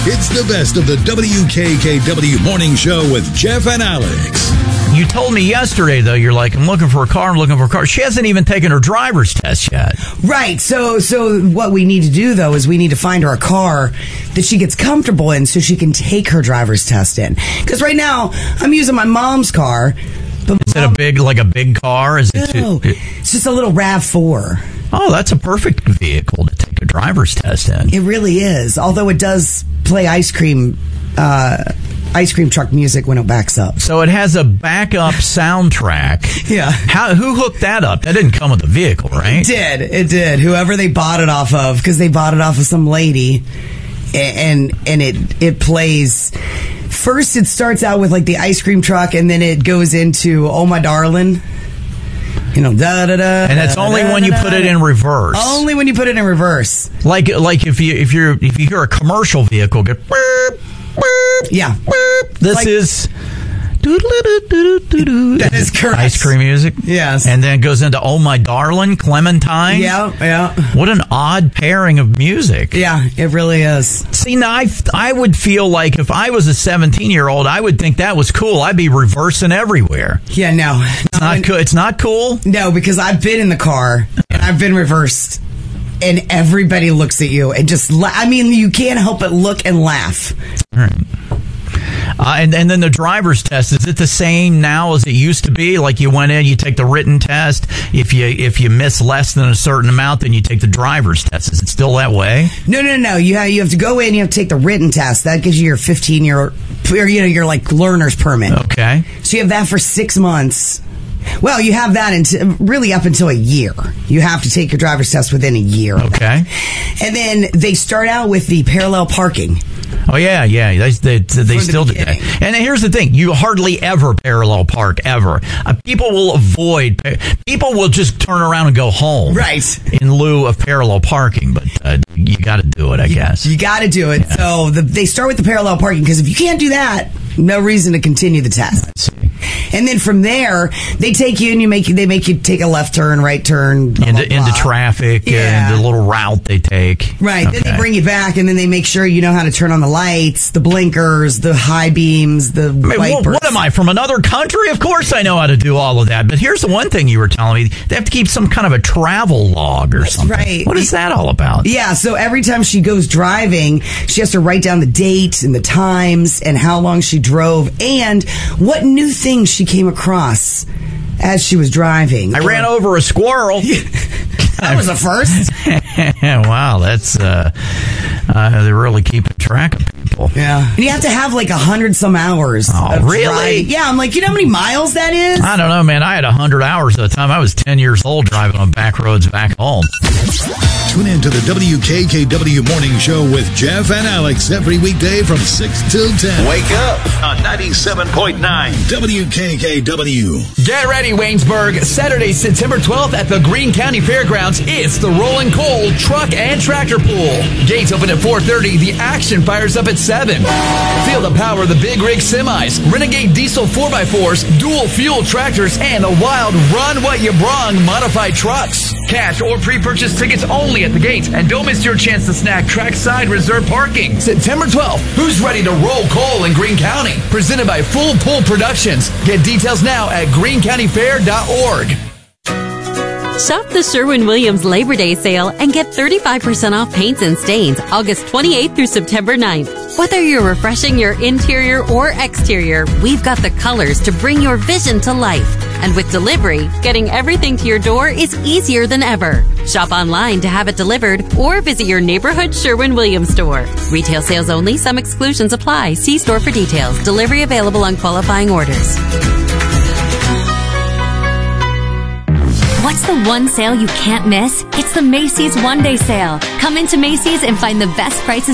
It's the best of the WKKW Morning Show with Jeff and Alex. You told me yesterday, though, you're like, I'm looking for a car. She hasn't even taken her driver's test yet. Right. So what we need to do, though, is we need to find her a car that she gets comfortable in so she can take her driver's test in. Because right now, I'm using my mom's car. But is it a big car? Is it no, it's just a little RAV4. Oh, that's a perfect vehicle to take a driver's test in. It really is. Although it does play ice cream truck music when it backs up. So it has a backup soundtrack. Yeah. Who hooked that up? That didn't come with the vehicle, right? It did. Whoever they bought it off of, because they bought it off of some lady, and it plays. First, it starts out with like the ice cream truck, and then it goes into "Oh My Darling." You know, da da da. And that's only when you put it in reverse. Only when you put it in reverse. Like if you hear a commercial vehicle get burp, burp, yeah, burp, this is that is correct. Ice cream music. Yes. And then it goes into "Oh My Darling," Clementine. Yeah. What an odd pairing of music. Yeah, it really is. See, now I would feel like if I was a 17-year-old, I would think that was cool. I'd be reversing everywhere. Yeah, no. It's not cool? No, because I've been in the car and I've been reversed. And everybody looks at you and just, you can't help but look and laugh. All right. And then the driver's test, is it the same now as it used to be? Like you went in, you take the written test. If you miss less than a certain amount, then you take the driver's test. Is it still that way? No. You have to go in, you have to take the written test. That gives you your 15-year, or your like learner's permit. Okay. So you have that for 6 months. Well, you have that really up until a year. You have to take your driver's test within a year. Okay. And then they start out with the parallel parking. Oh, yeah. They still do that. And here's the thing. You hardly ever parallel park, ever. People will just turn around and go home. Right. In lieu of parallel parking. But you got to do it, I guess. You got to do it. Yeah. So they start with the parallel parking, because if you can't do that, no reason to continue the test. Let's see. And then from there, they take you and they make you take a left turn, right turn, blah, blah, blah. Into traffic, and the little route they take. Right. Okay. Then they bring you back, and then they make sure you know how to turn on the lights, the blinkers, the high beams, the wipers. What am I, from another country? Of course I know how to do all of that. But here's the one thing you were telling me. They have to keep some kind of a travel log or something. Right. What is that all about? Yeah, so every time she goes driving, she has to write down the date and the times and how long she drove and what new things she came across as she was driving. I ran over a squirrel. That was a first. Wow, that's they're really keeping track of people. Yeah, and you have to have like 100 some hours. Oh, really? Driving. Yeah, I'm like, you know how many miles that is? I don't know, man. I had 100 hours at the time. I was 10 years old driving on back roads back home. Tune in to the WKKW Morning Show with Jeff and Alex every weekday from 6 till 10. Wake up on 97.9 WKKW. Get ready, Waynesburg. Saturday, September 12th at the Greene County Fairgrounds. It's the Rolling Coal Truck and Tractor Pool. Gates open at 4:30. The action fires up at 7. Feel the power of the big rig semis, Renegade diesel 4x4s, dual fuel tractors, and the wild Run What You Brung modified trucks. Cash or pre-purchase tickets only at the gates. And don't miss your chance to snag trackside reserve parking. September 12th, who's ready to roll coal in Greene County? Presented by Full Pull Productions. Get details now at greencountyfair.org. Shop the Sherwin-Williams Labor Day sale and get 35% off paints and stains August 28th through September 9th. Whether you're refreshing your interior or exterior, we've got the colors to bring your vision to life. And with delivery, getting everything to your door is easier than ever. Shop online to have it delivered or visit your neighborhood Sherwin-Williams store. Retail sales only. Some exclusions apply. See store for details. Delivery available on qualifying orders. What's the one sale you can't miss? It's the Macy's One Day Sale. Come into Macy's and find the best prices